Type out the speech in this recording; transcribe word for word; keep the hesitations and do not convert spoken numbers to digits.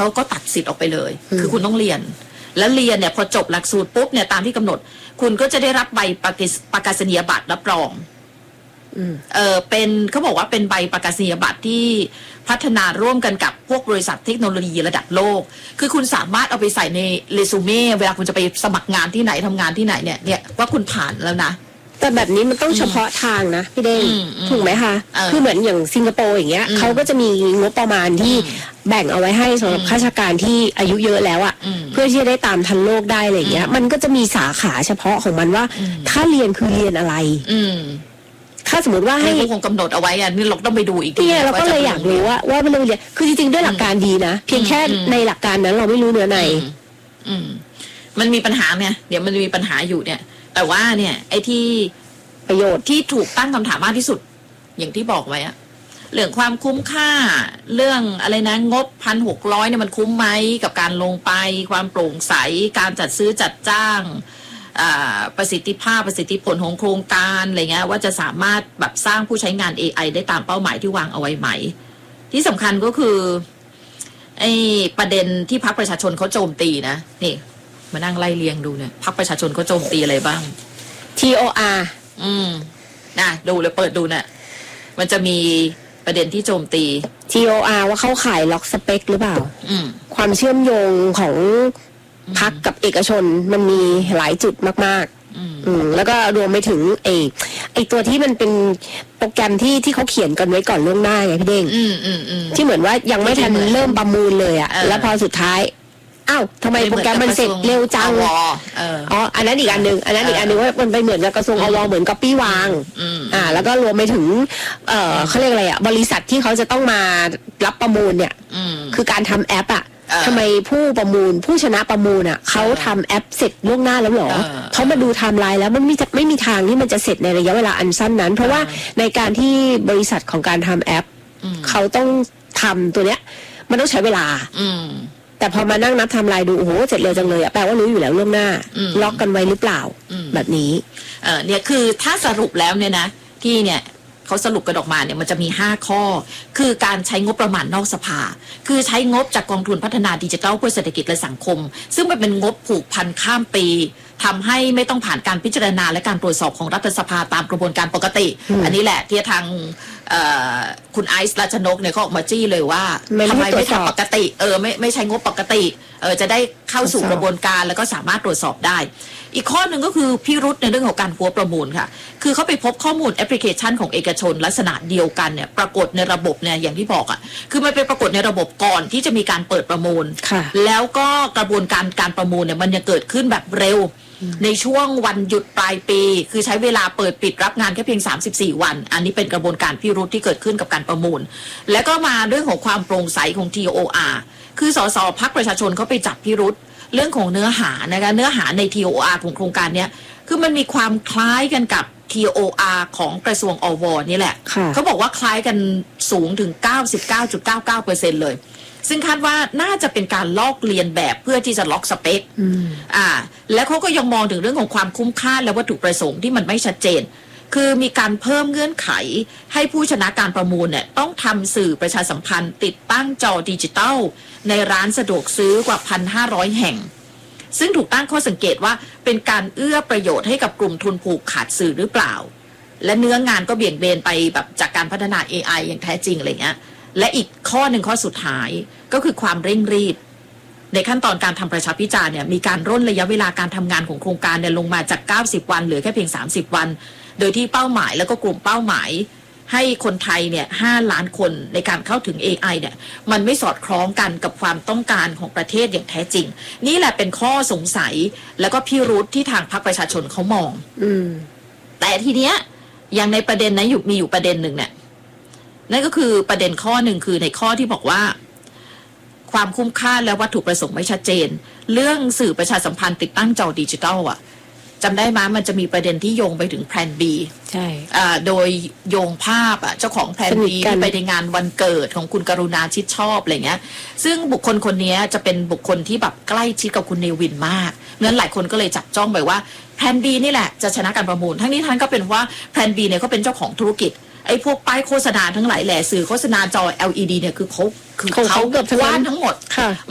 เขาก็ตัดสิทธิ์ออกไปเลยคือคุณต้องเรียนแล้วเรียนเนี่ยพอจบหลักสูตรปุ๊บเนี่ยตามที่กำหนดคุณก็จะได้รับใบประกาศนียบัตรรับรองเออเป็นเขาบอกว่าเป็นใบประกาศนียบัตรที่พัฒนาร่วมกันกับพวกบริษัทเทคโนโลยีระดับโลกคือคุณสามารถเอาไปใส่ในเรซูเม่เวลาคุณจะไปสมัครงานที่ไหนทำงานที่ไหนเนี่ยเนี่ยว่าคุณผ่านแล้วนะแต่แบบนี้มันต้องเฉพาะทางนะพี่เด้งถูกไหมคะคือเหมือนอย่างสิงคโปร์อย่างเงี้ยเขาก็จะมีงบประมาณที่แบ่งเอาไว้ให้สำหรับข้าราชการที่อายุเยอะแล้วอะเพื่อที่จะได้ตามทันโลกได้อะไรเงี้ยมันก็จะมีสาขาเฉพาะของมันว่าถ้าเรียนคือเรียนอะไรถ้าสมมติว่าให้คงกำหนดเอาไว้อะนี่เราต้องไปดูอีกทีเนี่ยเราก็เลยอยากรู้ว่าว่ามันเรียนคือจริงๆด้วยหลักการดีนะเพียงแค่ในหลักการนั้นเราไม่รู้เนื้อในมันมีปัญหาเนี่ยเดี๋ยวมันมีปัญหาอยู่เนี่ยแต่ว่าเนี่ยไอ้ที่ประโยชน์ที่ถูกตั้งคำถามมากที่สุดอย่างที่บอกไว้อะเรื่องความคุ้มค่าเรื่องอะไรนะงบพันหกร้อยเนี่ยมันคุ้มไหมกับการลงไปความโปร่งใสการจัดซื้อจัดจ้างประสิทธิภาพประสิทธิผลของโครงการอะไรเงี้ยว่าจะสามารถแบบสร้างผู้ใช้งาน เอ ไอ ได้ตามเป้าหมายที่วางเอาไว้ไหมที่สำคัญก็คือไอ้ประเด็นที่พรรคประชาชนเขาโจมตีนะนี่มานั่งไล่เรียงดูเนี่ยพรรคประชาชนเขาโจมตีอะไรบ้างที โอ อาร์อืมนะดูเลยเปิดดูน่ะมันจะมีประเด็นที่โจมตีที โอ อาร์ ว่าเข้าข่ายล็อกสเปคหรือเปล่าความเชื่อมโยงของพรรคกับเอกชนมันมีหลายจุดมากๆอืมแล้วก็รวมไปถึงไอ้ไอ้ตัวที่มันเป็นโปรแกรมที่ที่เขาเขียนกันไว้ก่อนล่วงหน้าไงพี่เด้งที่เหมือนว่ายังไม่ทันเริ่มประมูลเลยอ่ะแล้วพอสุดท้ายอ้าวทำไมโปรแกรมมันเสร็จเร็วจังอ๋ออันนั้นอีกอันหนึ่งอันนั้นอีกอันหนึ่งว่ามันไปเหมือนกับกระทรวงอวเหมือนก๊อปปี้วางอ่าแล้วก็รวมไปถึงเอ่อเขาเรียกอะไรอ่ะบริษัทที่เขาจะต้องมารับประมูลเนี่ยคือการทำแอปอ่ะทำไมผู้ประมูลผู้ชนะประมูลอ่ะเขาทำแอปเสร็จล่วงหน้าแล้วหรอเขามาดูไทม์ไลน์แล้วมันไม่ไม่มีทางที่มันจะเสร็จในระยะเวลาอันสั้นนั้นเพราะว่าในการที่บริษัทของการทำแอปเขาต้องทำตัวเนี้ยมันต้องใช้เวลาแต่พอมานั่งนับไทม์ไลน์ดูโอ้โหเสร็จเร็วจังเลยอะแปลว่ารู้อยู่แล้วล่วงหน้าล็อกกันไว้หรือเปล่าแบบนี้เออเนี่ยคือถ้าสรุปแล้วเนี่ยนะที่เนี่ยเขาสรุปกันออกมาเนี่ยมันจะมีห้าข้อคือการใช้งบประมาณนอกสภาคือใช้งบจากกองทุนพัฒนาดิจิทัลเพื่อเศรษฐกิจและสังคมซึ่งมันเป็นงบผูกพันข้ามปีทำให้ไม่ต้องผ่านการพิจารณาและการตรวจสอบของรัฐสภาตามกระบวนการปกติอันนี้แหละที่ทางคุณไอซ์รัชนกเนี่ยเขาออกมาจี้เลยว่าทำไมไม่ทำปกติเออไม่ไม่ใช้งบปกติเออจะได้เข้าสู่กระบวนการแล้วก็สามารถตรวจสอบได้อีกข้อหนึ่งก็คือพิรุธในเรื่องของการหัวประมูลค่ะคือเขาไปพบข้อมูลแอปพลิเคชันของเอกชนลักษณะเดียวกันเนี่ยปรากฏในระบบเนี่ยอย่างที่บอกอ่ะคือมันเป็นปรากฏในระบบก่อนที่จะมีการเปิดประมูลแล้วก็กระบวนการการประมูลเนี่ยมันยังเกิดขึ้นแบบเร็วในช่วงวันหยุดปลายปีคือใช้เวลาเปิดปิดรับงานแค่เพียงสามสิบสี่วันอันนี้เป็นกระบวนการพิรุธที่เกิดขึ้นกับการประมูลแล้วก็มาเรื่องของความโปร่งใสของ ที โอ อาร์ คือสสพรรคประชาชนเขาไปจับพิรุธเรื่องของเนื้อหานะคะเนื้อหาใน ที โอ อาร์ ของโครงการเนี้ยคือมันมีความคล้ายกันกับ ที โอ อาร์ ของกระทรวงอวนี่แหละเขาบอกว่าคล้ายกันสูงถึง เก้าสิบเก้าจุดเก้าเก้าเปอร์เซ็นต์ เลยซึ่งคาดว่าน่าจะเป็นการลอกเลียนแบบเพื่อที่จะล็อกสเปคอ่าแล้วเขาก็ยังมองถึงเรื่องของความคุ้มค่าและวัตถุประสงค์ที่มันไม่ชัดเจนคือมีการเพิ่มเงื่อนไขให้ผู้ชนะการประมูลเนี่ยต้องทำสื่อประชาสัมพันธ์ติดตั้งจอดิจิตอลในร้านสะดวกซื้อกว่า หนึ่งพันห้าร้อย แห่งซึ่งถูกตั้งข้อสังเกตว่าเป็นการเอื้อประโยชน์ให้กับกลุ่มทุนผูกขาดสื่อหรือเปล่าและเนื้องานก็เบี่ยงเบนไปแบบจากการพัฒนา เอ ไอ อย่างแท้จริงอะไรเงี้ยและอีกข้อหนึ่งข้อสุดท้ายก็คือความเร่งรีบในขั้นตอนการทำประชาพิจารณ์เนี่ยมีการร่นระยะเวลาการทำงานของโครงการเนี่ยลงมาจากเก้าสิบวันเหลือแค่เพียงสามสิบวันโดยที่เป้าหมายแล้วก็กลุ่มเป้าหมายให้คนไทยเนี่ยห้าล้านคนในการเข้าถึง เอ ไอ เนี่ยมันไม่สอดคล้องกันกับความต้องการของประเทศอย่างแท้จริงนี่แหละเป็นข้อสงสัยแล้วก็พิรุธที่ทางพรรคประชาชนเขามองอืมแต่ทีเนี้ยอย่างในประเด็นนั้นอยู่มีอยู่ประเด็นหนึ่งเนี่ยนั่นก็คือประเด็นข้อหนึ่งคือในข้อที่บอกว่าความคุ้มค่าและวัตถุประสงค์ไม่ชัดเจนเรื่องสื่อประชาสัมพันธ์ติดตั้งจอดิจิทัลอ่ะจำได้ไหมมันจะมีประเด็นที่โยงไปถึงแพลน B ใช่อ่าโดยโยงภาพอ่ะเจ้าของแพลน B ไปในงานวันเกิดของคุณกรุณาชิดชอบอะไรเงี้ยซึ่งบุคคลคนนี้จะเป็นบุคคลที่แบบใกล้ชิดกับคุณเนวินมากงั้นหลายคนก็เลยจับจ้องไปว่าแพลน B นี่แหละจะชนะการประมูลทั้งนี้ทั้งก็เป็นว่าแพลน B เนี่ยเขาเป็นเจ้าของธุรกิจไอ้พวกป้ายโฆษณาทั้งหลายแหล่สื่อโฆษณาจอ แอล อี ดี เนี่ยคือเขาคือเขาเกือบทั้งทั้งหมด